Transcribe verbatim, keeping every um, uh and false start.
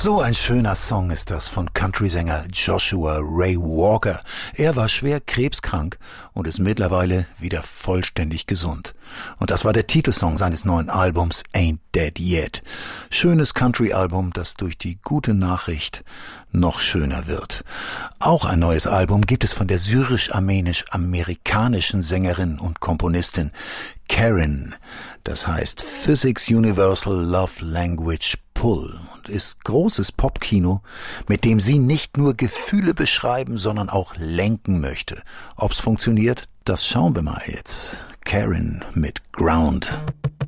So ein schöner Song ist das von Country-Sänger Joshua Ray Walker. Er war schwer krebskrank und ist mittlerweile wieder vollständig gesund. Und das war der Titelsong seines neuen Albums Ain't Dead Yet. Schönes Country-Album, das durch die gute Nachricht noch schöner wird. Auch ein neues Album gibt es von der syrisch-armenisch-amerikanischen Sängerin und Komponistin Karen. Das heißt Physics Universal Love Language Pull und ist großes Popkino, mit dem sie nicht nur Gefühle beschreiben, sondern auch lenken möchte. Ob's funktioniert, das schauen wir mal jetzt. Karen mit Ground.